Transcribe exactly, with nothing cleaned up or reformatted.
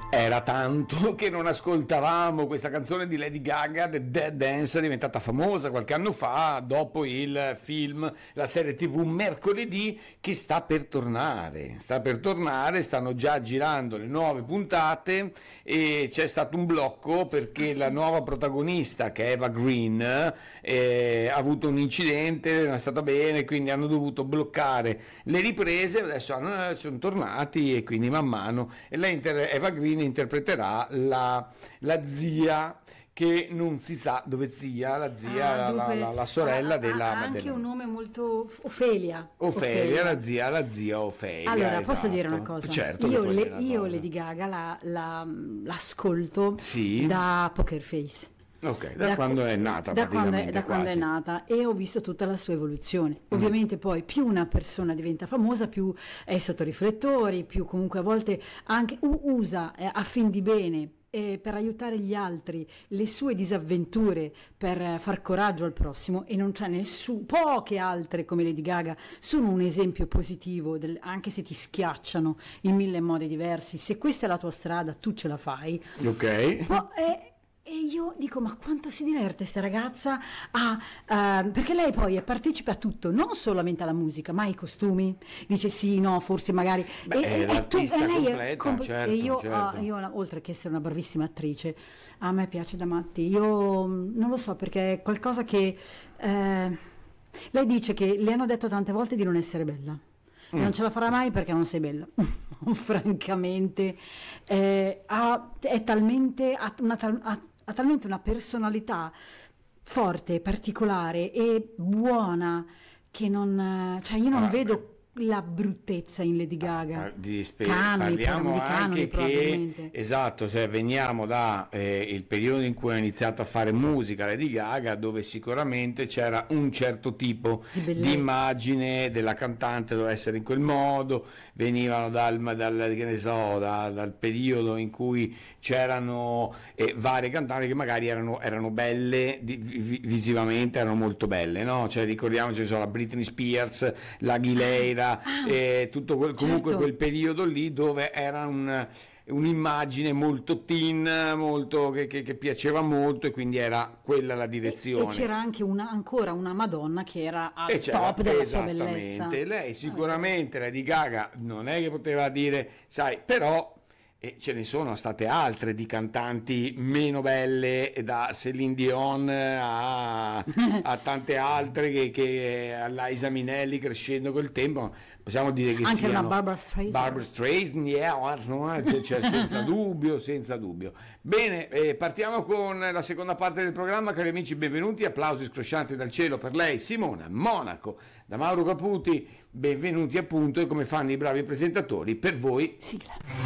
Era tanto che non ascoltavamo questa canzone di Lady Gaga, The Dead Dance, è diventata famosa qualche anno fa dopo il film, la serie tivù Mercoledì, che sta per tornare, sta per tornare, stanno già girando le nuove puntate e c'è stato un blocco perché ah, sì. la nuova protagonista, che è Eva Green, eh, ha avuto un incidente, non è stata bene, quindi hanno dovuto bloccare le riprese, adesso hanno, sono tornati e quindi man mano e lei inter- Eva Green interpreterà la, la zia che non si sa dove sia, la zia, ah, la, dunque, la, la sorella ha, della... Ha anche della... un nome molto... Ofelia. Ofelia, Ofelia. la zia, la zia Ofelia. Allora, esatto. posso dire una cosa? Certo, io, le, una io cosa. Lady Gaga la, la, l'ascolto sì. da Poker Face. Ok, da, da quando è nata da quando è, da quasi. quando è nata e ho visto tutta la sua evoluzione. Ovviamente mm. poi più una persona diventa famosa, più è sotto riflettori, più comunque a volte anche usa eh, a fin di bene eh, per aiutare gli altri le sue disavventure per eh, far coraggio al prossimo, e non c'è nessuno, poche altre come Lady Gaga sono un esempio positivo del, anche se ti schiacciano in mille modi diversi. Se questa è la tua strada tu ce la fai. Ok. Ma, eh, E io dico, ma quanto si diverte sta ragazza a, uh, perché lei poi partecipa a tutto, non solamente alla musica, ma ai costumi. Dice sì, no, forse magari... Beh, e, è e, tu, e lei completa, è comp- certo, e io, certo. uh, io, oltre che essere una bravissima attrice, a me piace da matti. Io non lo so, perché è qualcosa che... Uh, lei dice che le hanno detto tante volte di non essere bella. E mm. non ce la farà mai perché non sei bella. Francamente, eh, ha, è talmente... Ha una, ha, ha talmente una personalità forte, particolare e buona che non, cioè io non ah, vedo beh. la bruttezza in Lady Gaga. Ah, di spe- canoni, parliamo di anche canoni, che esatto, cioè veniamo da eh, il periodo in cui ha iniziato a fare musica Lady Gaga, dove sicuramente c'era un certo tipo di, di immagine della cantante, doveva essere in quel modo, venivano dal, dal, che ne so, da, dal periodo in cui c'erano eh, varie cantanti che magari erano, erano belle di, vi, visivamente, erano molto belle, no? Cioè ricordiamoci, so, la Britney Spears, la Ghileira, Ah, e tutto quel, comunque certo. quel periodo lì dove era un, un'immagine molto teen, molto, che, che, che piaceva molto, e quindi era quella la direzione. E, e c'era anche una, ancora una Madonna che era al top della sua bellezza. Lei sicuramente, Lady Gaga, non è che poteva dire, sai, però... E ce ne sono state altre di cantanti meno belle, da Céline Dion a, a tante altre, che, che a Liza Minnelli, crescendo col tempo possiamo dire che anche siano una Barbra Streisand, Barbra Streisand, yeah, cioè, cioè, senza dubbio, senza dubbio. Bene, eh, partiamo con la seconda parte del programma, cari amici, benvenuti, applausi scroscianti dal cielo per lei, Simona Monaco, da Mauro Caputi, benvenuti appunto, e come fanno i bravi presentatori, per voi sigla.